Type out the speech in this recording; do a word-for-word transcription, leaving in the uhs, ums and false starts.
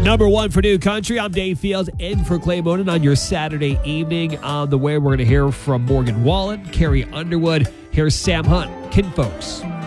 Number one for New Country. I'm Dave Fields in for Clay Monin on your Saturday evening. On the way, we're going to hear from Morgan Wallen, Carrie Underwood. Here's Sam Hunt, Kinfolks.